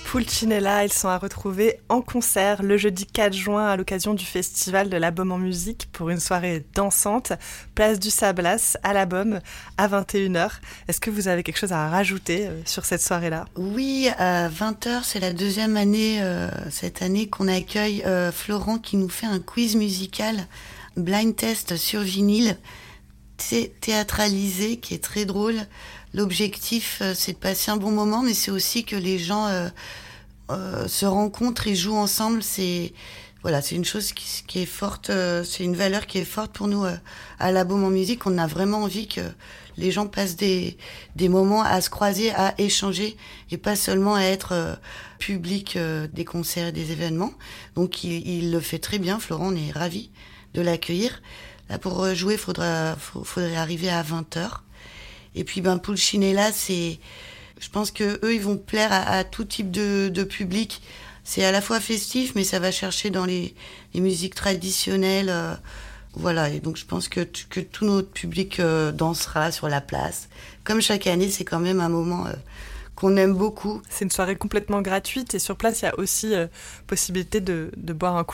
Pulcinella, ils sont à retrouver en concert le jeudi 4 juin à l'occasion du festival de la Baume en musique pour une soirée dansante, place du Sablas à la Baume à 21h. Est-ce que vous avez quelque chose à rajouter sur cette soirée-là ? Oui, à 20h, c'est la deuxième année cette année qu'on accueille Florent qui nous fait un quiz musical blind test sur vinyle théâtralisé qui est très drôle. L'objectif, c'est de passer un bon moment, mais c'est aussi que les gens se rencontrent et jouent ensemble. C'est une chose qui est forte, c'est une valeur qui est forte pour nous à la Baume en musique. On a vraiment envie que les gens passent des moments à se croiser, à échanger, et pas seulement à être public des concerts et des événements. Donc il le fait très bien, Florent, on est ravis de l'accueillir. Là, pour jouer, faudrait arriver à 20h. Et puis, Pulcinella, je pense que eux, ils vont plaire à tout type de public. C'est à la fois festif, mais ça va chercher dans les musiques traditionnelles. Et donc je pense que tout notre public dansera sur la place. Comme chaque année, c'est quand même un moment qu'on aime beaucoup. C'est une soirée complètement gratuite et sur place, il y a aussi possibilité de boire un coup